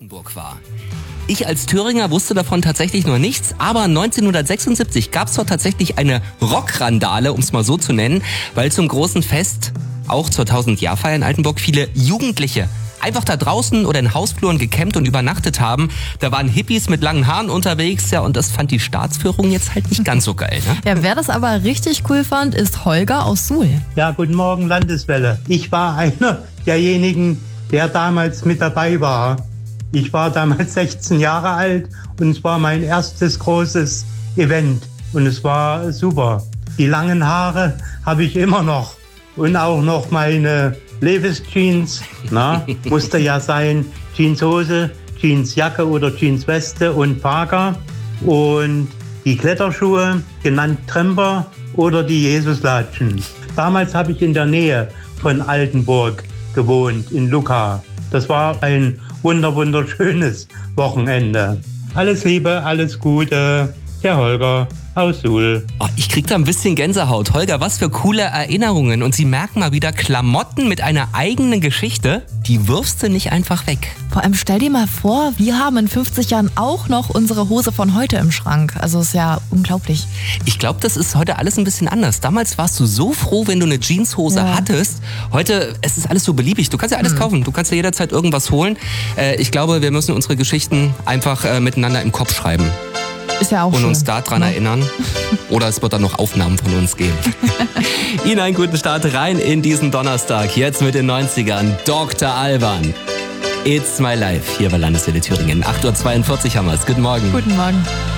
Altenburg war. Ich als Thüringer wusste davon tatsächlich noch nichts, aber 1976 gab es dort tatsächlich eine Rockrandale, um es mal so zu nennen, weil zum großen Fest, auch zur 1000-Jahr-Feier in Altenburg, viele Jugendliche einfach da draußen oder in Hausfluren gecampt und übernachtet haben. Da waren Hippies mit langen Haaren unterwegs, ja, und das fand die Staatsführung jetzt halt nicht ganz so geil, ne? Ja, wer das aber richtig cool fand, ist Holger aus Suhl. Ja, guten Morgen, Landeswelle. Ich war einer derjenigen, der damals mit dabei war. Ich war damals 16 Jahre alt und es war mein erstes großes Event und es war super. Die langen Haare habe ich immer noch und auch noch meine Levi's-Jeans, musste ja sein, Jeanshose, Jeansjacke oder Jeansweste und Parker und die Kletterschuhe, genannt Tremper oder die Jesuslatschen. Damals habe ich in der Nähe von Altenburg gewohnt, in Lucca. Das war ein wunderschönes Wochenende. Alles Liebe, alles Gute, der Holger aus Suhl. Oh, ich krieg da ein bisschen Gänsehaut. Holger, was für coole Erinnerungen. Und Sie merken mal wieder, Klamotten mit einer eigenen Geschichte, die wirfst du nicht einfach weg. Vor allem stell dir mal vor, wir haben in 50 Jahren auch noch unsere Hose von heute im Schrank. Also ist ja unglaublich. Ich glaube, das ist heute alles ein bisschen anders. Damals warst du so froh, wenn du eine Jeanshose hattest. Heute, es ist alles so beliebig. Du kannst ja alles kaufen. Du kannst ja jederzeit irgendwas holen. Ich glaube, wir müssen unsere Geschichten einfach miteinander im Kopf schreiben. Ist ja auch und schön, uns daran erinnern. Oder es wird dann noch Aufnahmen von uns geben. Ihnen einen guten Start rein in diesen Donnerstag. Jetzt mit den 90ern. Dr. Alban. It's my life. Hier bei Landeswelle Thüringen. 8.42 Uhr haben wir es. Guten Morgen. Guten Morgen.